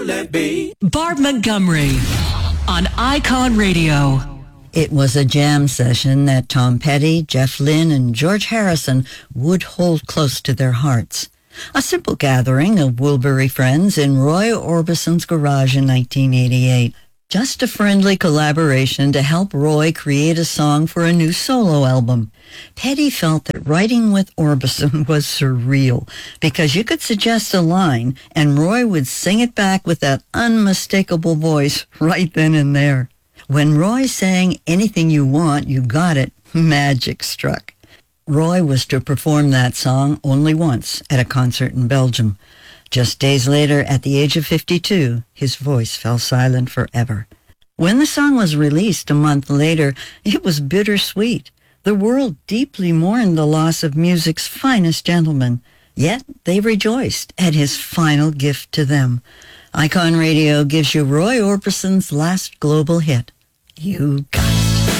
Barb Montgomery on Icon Radio. It was a jam session that Tom Petty, Jeff Lynne, and George Harrison would hold close to their hearts. A simple gathering of Wilbury friends in Roy Orbison's garage in 1988. Just a friendly collaboration to help Roy create a song for a new solo album. Petty felt that writing with Orbison was surreal because you could suggest a line and Roy would sing it back with that unmistakable voice right then and there. When Roy sang Anything You Want, You Got It, magic struck. Roy was to perform that song only once at a concert in Belgium. Just days later, at the age of 52, his voice fell silent forever. When the song was released a month later, it was bittersweet. The world deeply mourned the loss of music's finest gentleman, yet they rejoiced at his final gift to them. Icon Radio gives you Roy Orbison's last global hit, You Got